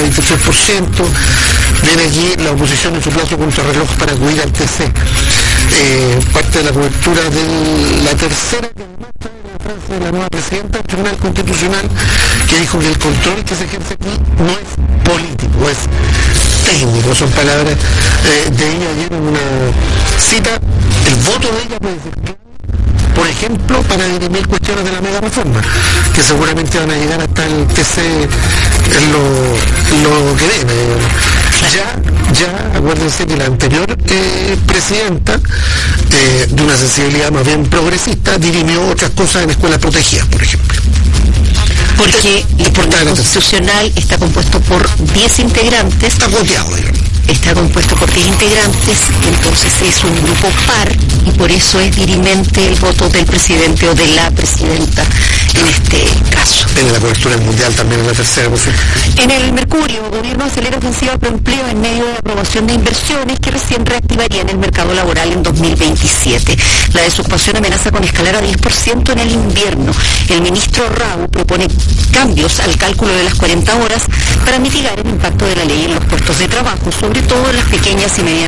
23%. Viene aquí la oposición en su plazo contrarreloj para acudir al TC. Parte de la cobertura de la tercera frase de la nueva presidenta del Tribunal Constitucional, que dijo que el control que se ejerce aquí no es político, es técnico. Son palabras de ella ayer en una cita. El voto de ella puede ser clave, por ejemplo, para dirimir cuestiones de la mega reforma, que seguramente van a llegar hasta el TC en lo que debe. Ya, acuérdense que la anterior presidenta, de una sensibilidad más bien progresista, dirimió otras cosas en escuelas protegidas, por ejemplo. Porque el Constitucional está compuesto por 10 integrantes. Está coteado, digamos. Está compuesto por 10 integrantes, entonces es un grupo par y por eso es dirimente el voto del presidente o de la presidenta en este caso. En la cobertura mundial también en la tercera posición. En el Mercurio, el gobierno acelera ofensiva pro empleo en medio de la aprobación de inversiones que recién reactivarían el mercado laboral en 2027. La desocupación amenaza con escalar a 10% en el invierno. El ministro Rau propone cambios al cálculo de las 40 horas para mitigar el impacto de la ley en los puestos de trabajo, sobre todo en las pequeñas y medianas